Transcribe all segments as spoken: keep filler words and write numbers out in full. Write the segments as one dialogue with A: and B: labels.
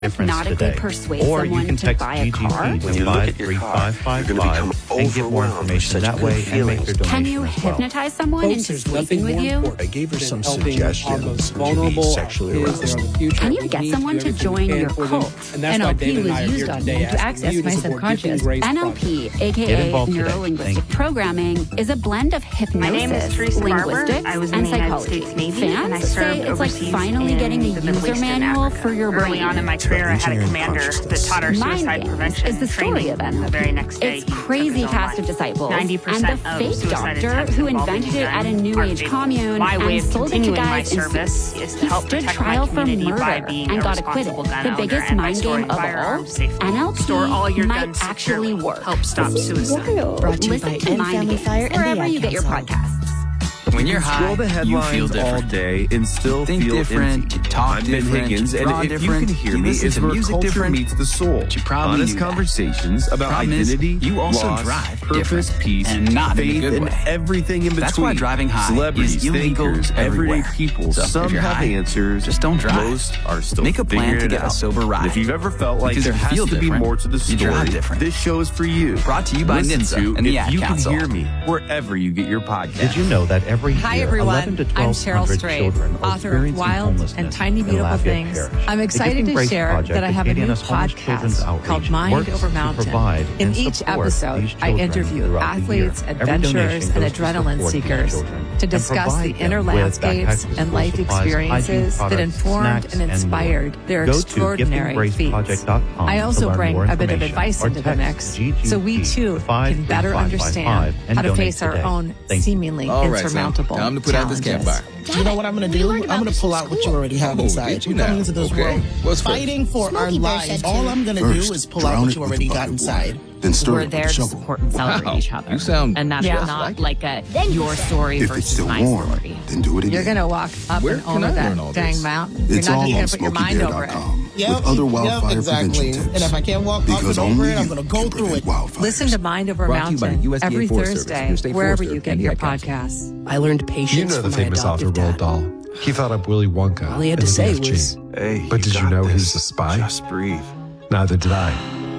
A: not a good persuade
B: or
A: someone
B: you can
A: to
B: text
A: buy a
B: G G P
A: car?
B: to five three five five five and get more information that way and make your donation.
A: Can you
B: as well.
A: hypnotize someone
C: Folks,
A: into
C: there's
A: sleeping
C: nothing
A: with
C: more
A: you?
C: important
D: I gave her some
C: than helping
D: suggestions
C: our most
D: to be
C: vulnerable
D: sexually
C: kids
D: aroused.
C: in our future.
A: Can you
C: We
A: get
C: need
A: someone to
C: everything we
A: join
C: can
A: your
C: for them.
A: cult?
C: And that's
E: N
C: why
E: L P
C: Dave and
E: was
C: I are
E: used
C: here
E: on
C: today
E: me to
C: asking
E: access
C: you to
E: my
C: support
E: subconscious.
C: Gifting Grace
A: N L
C: Project.
A: P,
B: Get
A: aka
B: involved today.
A: neuro-linguistic
B: Thank you.
A: programming, is a blend of hypnosis,
F: My name is Teresa Barber.
A: linguistics,
F: I was in
A: and
F: the United
A: psychology.
F: States Navy,
A: Fans
F: and I
A: say
F: served
A: it's like
F: overseas
A: finally
F: in
A: getting a
F: the Middle
A: user
F: East and
A: manual
F: Africa.
A: for your
F: Early
A: brain.
F: on in my career, I had a
D: engineering
F: commander that
D: consciousness.
F: taught our
A: Mind
F: suicide
A: Games
F: prevention
A: is the story
F: training
A: of N L P.
F: the very next day.
A: It's
F: he took
A: crazy
F: his own
A: cast of
F: life.
A: disciples
F: ninety
A: and
F: percent
A: the
F: of
A: fake
F: suicide
A: doctor
F: attempts
A: who
F: involving
A: invented it at a
F: men
A: New
F: are
A: Age
F: fatal.
A: commune
F: My way
A: and
F: of
A: sold it to
F: continuing my
A: guys in
F: service
A: suits.
F: is to
A: He
F: help
A: stood
F: protect my
A: trial for
F: community
A: murder
F: by being
A: and
F: a
A: got acquitted.
F: responsible gun
A: The
F: owner
A: biggest
F: and by
A: mind
F: storing
A: game of all,
F: firearms safely.
A: N L P
F: Store all your
A: might
F: guns
A: actually
F: securely.
A: work.
F: Help stop suicide.
E: Brought to you
A: Listen
E: by
A: to
E: End
A: Mind
E: Family
A: Games
E: Fire and the
A: wherever
E: Ad
A: you get your
E: Council.
A: podcasts.
G: When you're high,
H: Scroll the
G: you
H: headlines
G: feel different.
H: all day and still
G: Think
H: feel
G: different,
H: empty.
G: talk
H: I'm Ben
G: different,
H: Higgins, and
G: draw
H: if
G: different,
H: you can hear
G: you
H: me,
G: listen
H: it's
G: to
H: where
G: music
H: culture
G: different.
H: meets the soul.
G: But you probably
H: Honest
G: knew that.
H: conversations about
G: Problem is,
H: identity,
G: you also
H: loss,
G: drive
H: purpose,
G: different,
H: peace,
G: and not in a
H: faith,
G: good
H: and
G: way.
H: everything in between.
G: That's why driving high
H: Celebrities,
G: is illegal
H: thinkers,
G: everywhere.
H: everyday people.
G: So if
H: Some
G: you're
H: have
G: high,
H: answers.
G: just don't drive.
H: Most are still
G: Make a plan
H: figuring
G: to
H: it
G: get a
H: out.
G: sober ride.
H: If you've ever felt like
G: Because
H: there
G: if you
H: has
G: feel
H: to be
G: different,
H: more to the
G: you
H: story,
G: drive different.
H: this show is for you.
G: Brought to you by
H: Listen
G: NHTSA
H: to
G: and the
H: If
G: Ad
H: You
G: Council.
H: Can Hear Me, wherever you get your podcast.
B: Did you know that every
I: Hi,
B: year
I: everyone.
B: eleven to
I: I'm
B: twelve
I: Cheryl
B: hundred
I: Strait,
B: children are
I: author of
B: experiencing
I: Wild
B: homelessness
I: and Tiny
B: in
I: Beautiful
B: Lafayette
I: Things.
B: Parish.
I: I'm
B: The
I: excited
B: Giving
I: to
B: Grace
I: share
B: Project
I: that I
B: is
I: have a
B: aiding
I: new
B: us homeless children's
I: podcast
B: outreach
I: called
B: and
I: Mind
B: works
I: Over
B: to
I: Mountain.
B: provide
I: In
B: and
I: each
B: support
I: episode,
B: these
I: I
B: children
I: interview
B: throughout the year.
I: athletes,
B: Every
I: adventurers,
B: donation
I: and
B: goes to
I: adrenaline
B: support these
I: seekers
B: children
I: to
B: and
I: discuss the
B: provide
I: inner
B: them with
I: landscapes
B: backpacks,
I: and life
B: school supplies, hygiene
I: experiences that
B: products,
I: informed
B: snacks,
I: and
B: and
I: inspired
B: more.
I: their
B: Go to
I: extraordinary
B: gifting grace
I: feats.
B: project dot com
I: I
B: to
I: also
B: learn
I: bring
B: more
I: a bit of
B: information
I: advice
B: or
I: into the
B: text
I: mix,
B: G G P
I: so we too
B: to five
I: can better
B: three five five
I: understand
B: five and
I: how to
B: donate
I: face our
B: today.
I: own
B: Thank you.
I: seemingly
J: All right,
I: insurmountable
J: Sam. Time to put out this
I: challenges.
J: campfire.
K: You know what I'm going to do? I'm going to pull out what you already have
J: Oh,
K: inside.
J: did you
K: We're coming
J: now?
K: into this
J: Okay.
K: world
J: What's first?
K: fighting for our
E: Smokey Bear
K: lives.
E: said
K: All
E: to.
K: I'm going to
D: First,
K: do is pull out
D: drown
K: what
D: it
K: you
D: with
K: already
D: a
K: got
D: bucket of
K: inside.
D: water. Then stir
L: We're
D: it with
L: there
D: a
L: to
D: shovel.
L: support and celebrate
J: Wow.
L: each other.
J: You sound
L: and that's
J: just
L: not
J: like it.
L: like a your story
D: If
L: versus
D: it's still
L: my
D: warm,
L: story.
D: then do it again.
I: You're going to walk up
J: Where
I: and
J: can
I: over
J: I learn all
I: that dang
J: this?
I: mountain. You're
D: It's
I: not
D: all
I: just
D: on
I: going to put your
D: smokey
I: mind
D: bear
I: over
D: dot
I: it.
D: com
K: Yep,
D: with other
K: yep,
D: wildfire
K: exactly.
D: prevention tips.
K: And if I can't walk up
D: Because
K: and over
D: only
K: it, I'm
D: you
K: going to go
D: can
K: through
D: prevent
K: it.
D: wildfires.
I: Listen to Mind Over
J: Brought to you by
I: Mountain
J: U S D A
I: every
J: Forest Service,
I: Thursday,
J: your state
I: wherever
J: forester,
I: you get
J: and the
I: your
J: Ad Council.
I: podcasts.
K: I learned patience
M: You know the
K: from my
M: famous author
K: adoptive
M: Roald
K: dad.
M: Dahl. He thought up Willy Wonka.
K: All he had
M: and
K: to
M: the
K: say
M: B F G.
K: was,
D: Hey,
M: But did you
D: got
M: know he
D: this.
M: was a spy?
D: Just breathe.
M: Neither did I.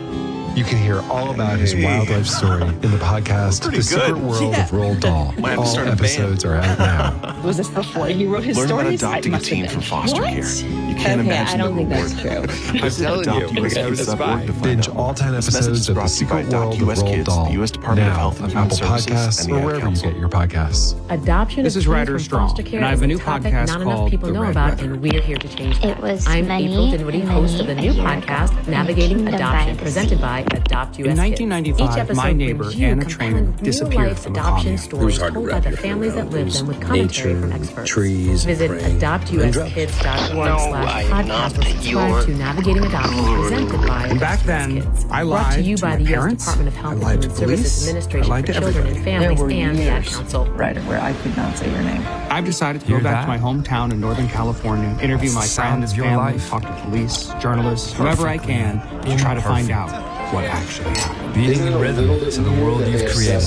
M: You can hear all about his
D: Hey.
M: wildlife story in the podcast,
D: Pretty
M: The Secret
D: good.
M: World
K: Yeah.
M: of Roald Dahl.
D: Might have to
M: All
D: start a band.
M: episodes are out now.
L: Was this before he wrote his
D: Learn about
L: stories?
D: adopting
L: I
D: a
L: must
D: teen
L: have
D: from
L: been.
D: foster
L: What?
D: care. You can't
L: Okay,
D: imagine
L: I don't
D: the
L: think that's
D: reward.
L: true.
D: I'm telling you,
M: you,
D: it's
M: it's
D: that work to find
M: Binge
D: out.
M: all ten
D: This message
M: episodes
D: is
M: of The
D: brought to you by
M: Secret World
D: Adopt
M: of
D: U S
M: Roald
D: Kids,
M: Dahl.
D: the U S Department of
M: Now
D: Health and
M: on
D: Human
M: Apple
D: Services,
M: Podcasts
D: and
M: or
D: the Ad
M: wherever you
D: Council.
M: get your podcasts.
E: Adoption
N: This
E: of
N: is
E: children
N: Ryder
E: from
N: Strong,
E: foster care
N: and I
E: is
N: have a new
E: topic
N: podcast
E: not enough
N: called
E: people
N: The
E: know
N: Red
E: about,
N: Weather.
E: and we're here to change that.
L: It was
E: I'm
L: many,
E: April Dinwiddie,
L: many
E: host of the new
L: a year
E: podcast,
L: ago.
E: Navigating
L: Kingdom
E: Adoption,
L: by
E: presented by Adopt U S
N: In nineteen ninety-five,
E: Each episode
N: my neighbor,
E: brings you
N: Anna
E: compelling
N: Trainer,
E: real-life
N: disappeared from a
E: adoption
N: commune.
E: stories
J: hard to
E: told by
J: wrap
E: the
J: your head
E: families that
J: around.
E: live
J: It
E: them
J: was
E: with commentary
J: nature,
E: from experts.
J: trees,
E: Visit
J: rain, and
E: adopt u s kids dot org
J: No,
E: slash podcast or subscribe to Navigating Adoption, presented by
N: And back
E: Adopt
N: then,
E: U S Kids.
N: I
E: Brought to
N: lied
E: you
N: to
E: by
N: my
E: the U S
N: parents,
E: Department of
N: I
E: Health and
N: lied to
E: Human Services
N: police,
E: Administration
N: I lied
E: for
N: to
E: Children and
N: everybody.
E: Families
N: There were
E: and the Ad
N: years.
E: Council.
L: Right, where I could not say your name.
N: I've decided to go
B: Hear
N: back
B: that?
N: to my hometown in Northern California, interview
B: That's
N: my
B: the sound
N: friends,
B: of your
N: family,
B: life.
N: talk to police, journalists, whoever I can, to try to find out what actually happened.
B: Beating the rhythm to the world you've created.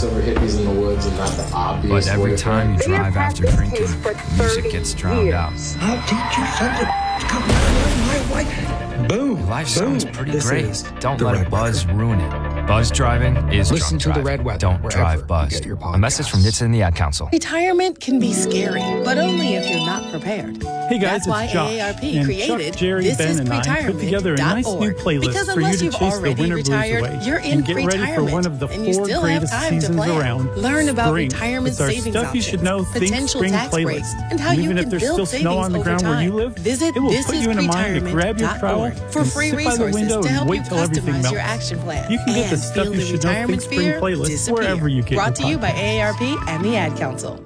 B: But every time you drive after drinking, music gets drowned out.
D: I'll teach you something. Come on, my wife. Boom.
B: Your life sounds pretty
D: This
B: great.
D: is
B: Don't
D: The
B: let a
D: Red
B: buzz ruin it. Buzz driving is
N: Listen
B: drunk
N: to The
B: driving.
N: Red Weather
B: Don't
N: wherever
B: drive
N: you
B: buzzed.
N: get your
B: A message from
N: podcasts.
B: NHTSA and the Ad Council.
K: Retirement can be scary, but only if you're not prepared.
O: Hey guys,
K: That's why
O: it's Josh.
K: A A R P
O: and
K: created
O: Chuck, Jerry,
K: This
O: Ben,
K: is
O: and I put together a nice new playlist
K: Because
O: for you
K: unless
O: to
K: you've
O: chase the
K: already
O: winter blues
K: retired,
O: away
K: you're in
O: and get ready for
K: retirement,
O: one of the
K: and you
O: four
K: still have
O: greatest
K: time to
O: seasons
K: plan.
O: around.
K: Learn about
O: Spring.
K: retirement
O: It's our
K: savings
O: stuff you
K: options,
O: should know. Think
K: potential
O: Spring
K: tax
O: playlist.
K: breaks, and how
O: And
K: you
O: even
K: can
O: if there's
K: build
O: still snow on the
K: savings
O: ground
K: over
O: where you
K: time.
O: live,
K: Visit
O: it will
K: this
O: put
K: is
O: you in a mind to grab your
K: retirement
O: trowel
K: dot org for
O: and
K: free
O: sit by the
K: resources
O: window
K: to
O: and
K: help
O: wait
K: you
O: till everything
K: customize
O: melts.
K: your action plan.
O: You can get the
K: and
O: stuff
K: feel
O: you
K: the
O: should know. Think
K: retirement
O: Spring
K: fear
O: playlist
K: disappear.
O: wherever you get
K: Brought
O: your
K: to you by
O: podcasts.
K: A A R P and the Ad Council.